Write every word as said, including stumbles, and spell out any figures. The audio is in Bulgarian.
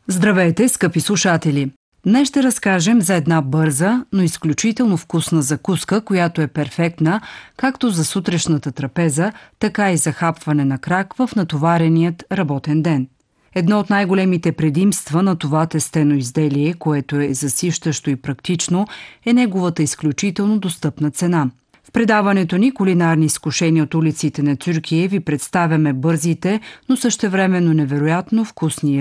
Здравейте, скъпи слушатели! Днес ще разкажем за една бърза, но изключително вкусна закуска, която е перфектна както за сутрешната трапеза, така и за хапване на крак в натовареният работен ден. Едно от най-големите предимства на това тестено изделие, което е засищащо и практично, е неговата изключително достъпна цена. В предаването ни "Кулинарни изкушения от улиците на Тюркия" ви представяме бързите, но същевременно невероятно вкусни